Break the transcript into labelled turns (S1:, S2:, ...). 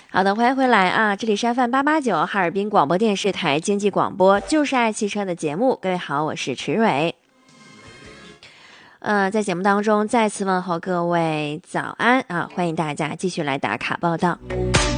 S1: 好的，欢迎回来啊！这里是 FM889哈尔滨广播电视台经济广播，就是爱汽车的节目。各位好，我是池蕊。在节目当中再次问候各位早安啊！欢迎大家继续来打卡报道。